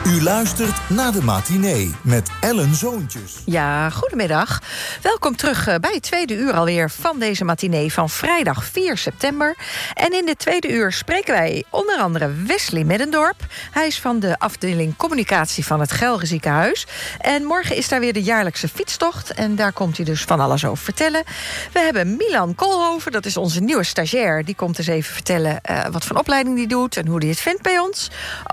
U luistert naar de matinee met Ellen Zoontjes. Ja, goedemiddag. Welkom terug bij het tweede uur alweer van deze matinee van vrijdag 4 september. En in dit tweede uur spreken wij onder andere Wesley Middendorp. Hij is van de afdeling communicatie van het Gelre Ziekenhuis. En morgen is daar weer de jaarlijkse fietstocht. En daar komt hij dus van alles over vertellen. We hebben Milan Koolhoven, dat is onze nieuwe stagiair. Die komt eens even vertellen wat voor opleiding die doet en hoe hij het vindt bij ons.